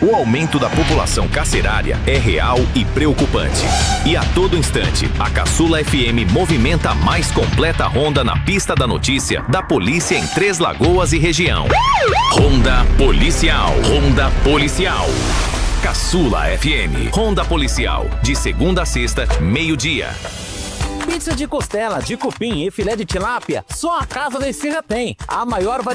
O aumento da população carcerária é real e preocupante. E a todo instante, a Caçula FM movimenta a mais completa ronda na pista da notícia da polícia em Três Lagoas e região. Ronda Policial. Ronda Policial. Caçula FM. Ronda Policial. De segunda a sexta, meio-dia. Pizza de costela, de cupim e filé de tilápia, só a Casa da Esfirra tem. A maior variedade